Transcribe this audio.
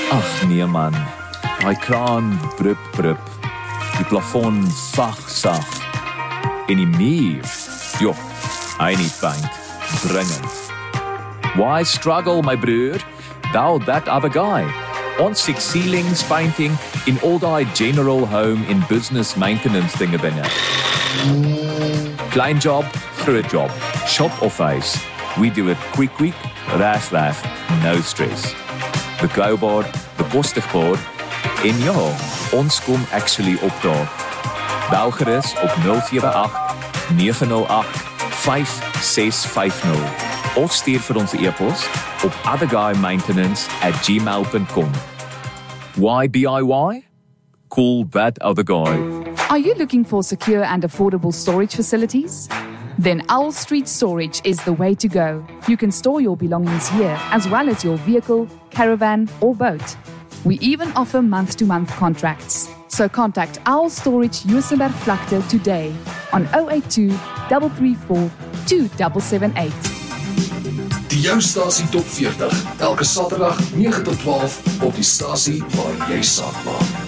Ag nee man, daai kraan brup brup, die plafon sag, en die muur, joh, hy nie paint, dringend. Why struggle, my broer? Thou that other guy. Ons six ceilings, painting, in all die general home in business maintenance dinge. Klein job, groot job, shop of face. We do it quick, reg, no stress. Betroubaar, bekostigbaar, en ja, ons kom actually opdaag. Bel gerus op 078 908 5650 of stuur vir ons e-pos op otherguymaintenance@gmail.com. Why DIY? Call that other guy. Are you looking for secure and affordable storage facilities? Then Owl Street Storage is the way to go. You can store your belongings here as well as your vehicle, caravan or boat. We even offer month-to-month contracts. So contact Owl Storage Juisenberg Vlakte today on 082 334 2778. Die jou stasie top 40, elke Saterdag 9 tot 12 op die stasie waar jy saak maak.